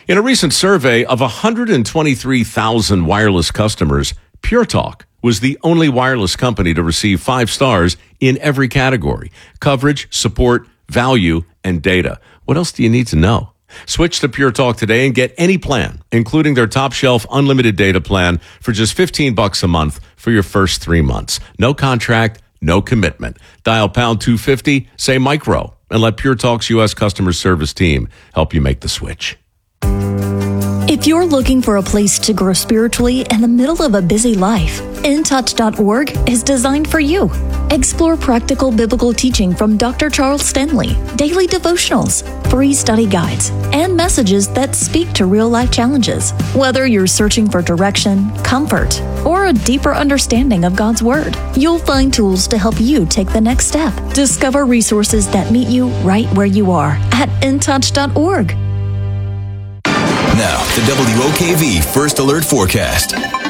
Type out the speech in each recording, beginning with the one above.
In a recent survey of 123,000 wireless customers, Pure Talk was the only wireless company to receive 5 stars in every category: coverage, support, value, and data. What else do you need to know? Switch to Pure Talk today and get any plan, including their top shelf unlimited data plan for just $15 a month for your first 3 months. No contract, no commitment. Dial pound 250, say micro, and let Pure Talk's U.S. customer service team help you make the switch. If you're looking for a place to grow spiritually in the middle of a busy life, InTouch.org is designed for you. Explore practical biblical teaching from Dr. Charles Stanley, daily devotionals, free study guides, and messages that speak to real-life challenges. Whether you're searching for direction, comfort, or a deeper understanding of God's Word, you'll find tools to help you take the next step. Discover resources that meet you right where you are at InTouch.org. Now, the WOKV First Alert Forecast.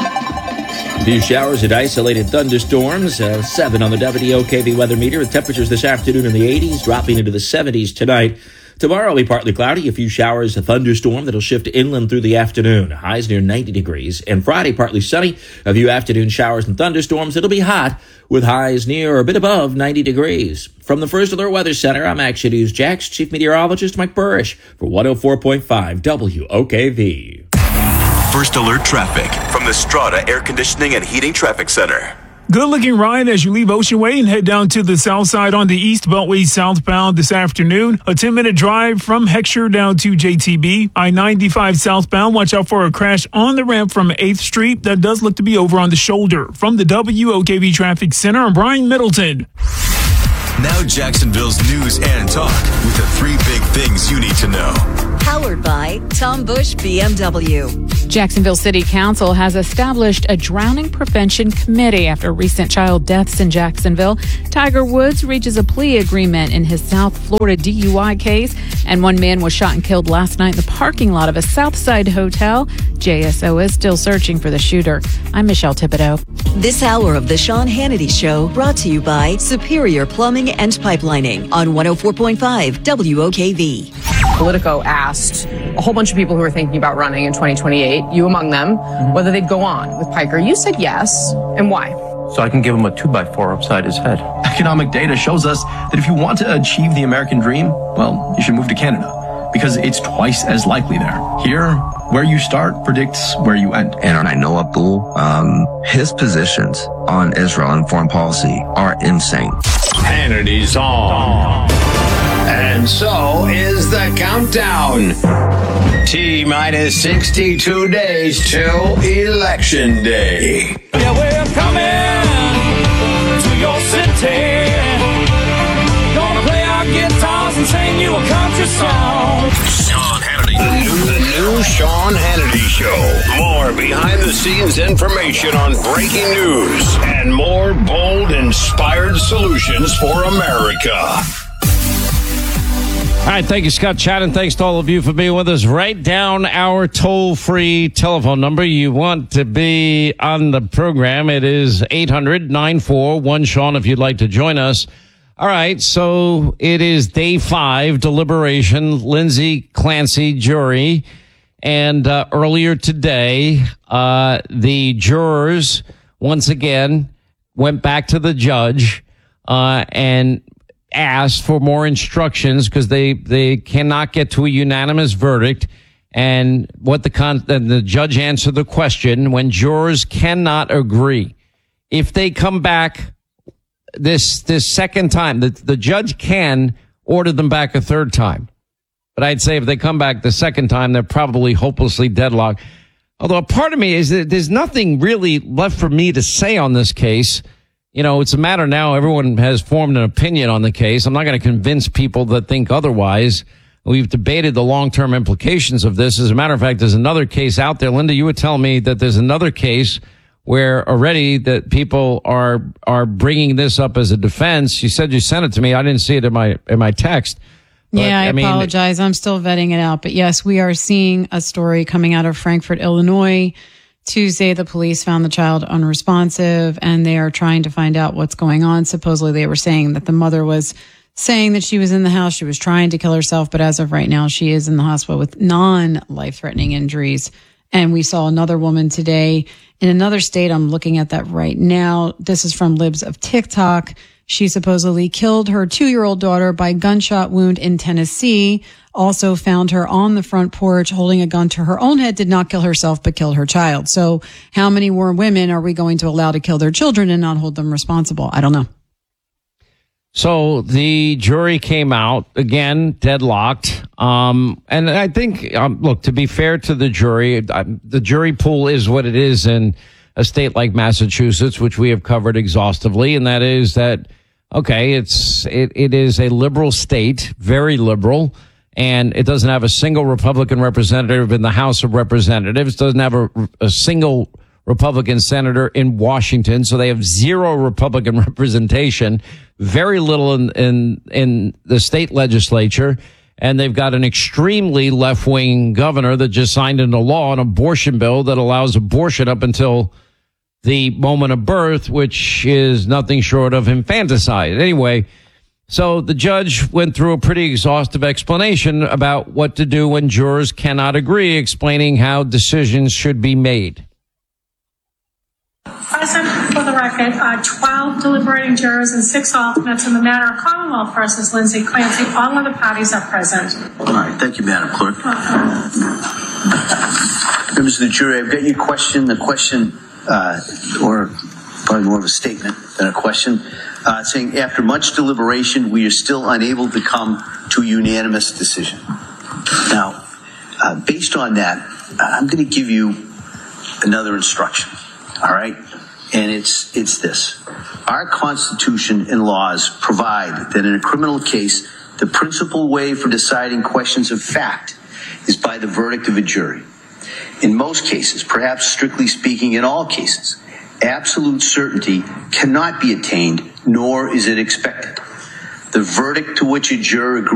A few showers and isolated thunderstorms. 7 on the WOKV weather meter with temperatures this afternoon in the 80s, dropping into the 70s tonight. Tomorrow will be partly cloudy, a few showers, a thunderstorm that'll shift inland through the afternoon. Highs near 90 degrees. And Friday, partly sunny, a few afternoon showers and thunderstorms. It'll be hot with highs near or a bit above 90 degrees. From the First Alert Weather Center, I'm Action News Jax Chief Meteorologist Mike Burrish for 104.5 WOKV. First Alert Traffic from the Strata Air Conditioning and Heating Traffic Center. Good looking ride as you leave Ocean Way and head down to the south side on the East Beltway southbound this afternoon. A 10-minute drive from Heckscher down to JTB. I-95 southbound. Watch out for a crash on the ramp from 8th Street. That does look to be over on the shoulder. From the WOKV Traffic Center, I'm Brian Middleton. Now Jacksonville's news and talk with the 3 big things you need to know. Powered by Tom Bush BMW. Jacksonville City Council has established a drowning prevention committee after recent child deaths in Jacksonville. Tiger Woods reaches a plea agreement in his South Florida DUI case, and 1 man was shot and killed last night in the parking lot of a Southside hotel. JSO is still searching for the shooter. I'm Michelle Thibodeau. This hour of the Sean Hannity Show brought to you by Superior Plumbing and Pipelining on 104.5 WOKV. Politico asked a whole bunch of people who were thinking about running in 2028, you among them, whether they'd go on with Piker. You said yes. And why? So I can give him a 2x4 upside his head. Economic data shows us that if you want to achieve the American dream, well, you should move to Canada because it's twice as likely there. Here, where you start predicts where you end. And I know Abdul, his positions on Israel and foreign policy are insane. Hannity's on. And so is the countdown. T-minus 62 days till Election Day. Yeah, we're coming to your city. Gonna play our guitars and sing you a country song. Sean Hannity. The new Sean Hannity Show. More behind-the-scenes information on breaking news and more bold, inspired solutions for America. All right, thank you, Scott Chadden. Thanks to all of you for being with us. Write down our toll-free telephone number. You want to be on the program. It is 800-941-SEAN if you'd like to join us. All right, so it is day 5, deliberation, Lindsay Clancy jury. And earlier today, the jurors, once again, went back to the judge and asked for more instructions because they cannot get to a unanimous verdict. And what the judge answered the question: when jurors cannot agree, if they come back this second time, the judge can order them back a third time. But I'd say if they come back the second time, they're probably hopelessly deadlocked. Although a part of me is that there's nothing really left for me to say on this case. You know, it's a matter now. Everyone has formed an opinion on the case. I'm not going to convince people that think otherwise. We've debated the long-term implications of this. As a matter of fact, there's another case out there. Linda, you would tell me that there's another case where already that people are bringing this up as a defense. You said you sent it to me. I didn't see it in my text. But, yeah, I apologize. I'm still vetting it out. But yes, we are seeing a story coming out of Frankfort, Illinois. Tuesday, the police found the child unresponsive, and they are trying to find out what's going on. Supposedly, they were saying that the mother was saying that she was in the house. She was trying to kill herself, but as of right now, she is in the hospital with non-life-threatening injuries. And we saw another woman today in another state. I'm looking at that right now. This is from Libs of TikTok. She supposedly killed her 2-year-old daughter by gunshot wound in Tennessee. Also found her on the front porch holding a gun to her own head. Did not kill herself, but killed her child. So how many more women are we going to allow to kill their children and not hold them responsible? I don't know. So the jury came out, again, deadlocked. And I think, look, to be fair to the jury pool is what it is in a state like Massachusetts, which we have covered exhaustively. And that is that, okay, it is a liberal state, very liberal, and it doesn't have a single Republican representative in the House of Representatives, doesn't have a single Republican senator in Washington, so they have zero Republican representation, very little in the state legislature, and they've got an extremely left-wing governor that just signed into law an abortion bill that allows abortion up until the moment of birth, which is nothing short of infanticide. Anyway, so the judge went through a pretty exhaustive explanation about what to do when jurors cannot agree, explaining how decisions should be made. Present for the record are 12 deliberating jurors and 6 alternates in the matter of Commonwealth versus Lindsay Clancy. All of the parties are present. All right. Thank you, Madam Clerk. Members of the jury, I've got your question. The question, or probably more of a statement than a question, saying after much deliberation, we are still unable to come to a unanimous decision. Now, based on that, I'm going to give you another instruction. All right. And it's this. Our Constitution and laws provide that in a criminal case, the principal way for deciding questions of fact is by the verdict of a jury. In most cases, perhaps strictly speaking in all cases, absolute certainty cannot be attained, nor is it expected. The verdict to which a juror agrees